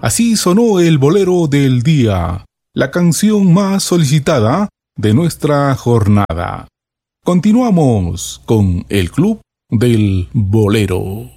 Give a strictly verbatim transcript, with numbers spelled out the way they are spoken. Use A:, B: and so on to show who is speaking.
A: Así sonó el bolero del día, la canción más solicitada de nuestra jornada. Continuamos con el Club del Bolero.